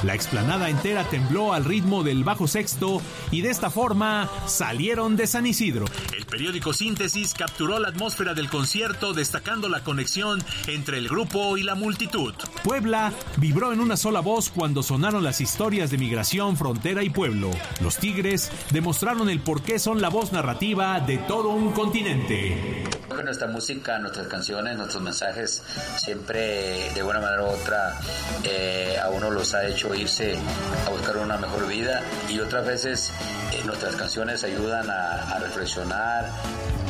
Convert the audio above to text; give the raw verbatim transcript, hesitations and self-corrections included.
La explanada entera tembló al ritmo del bajo sexto y de esta forma salieron de San Isidro. El periódico Síntesis capturó la atmósfera del concierto destacando la conexión entre el grupo y la multitud. Puebla vibró en una sola voz cuando sonaron las historias de migración, frontera y pueblo. Los Tigres demostraron el por qué son la voz narrativa de todo un continente. Nuestra música, nuestras canciones, nuestros mensajes siempre de una manera u otra eh, a uno los ha hecho irse a buscar una mejor vida y otras veces eh, nuestras canciones ayudan a, a reflexionar